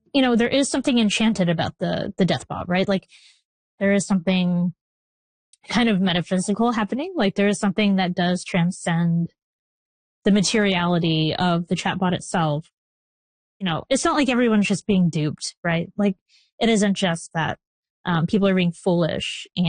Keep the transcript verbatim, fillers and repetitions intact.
you know, there is something enchanted about the, the death bot, right? Like there is something kind of metaphysical happening. Like there is something that does transcend the materiality of the chatbot itself. You know, it's not like everyone's just being duped, right? Like it isn't just that um, people are being foolish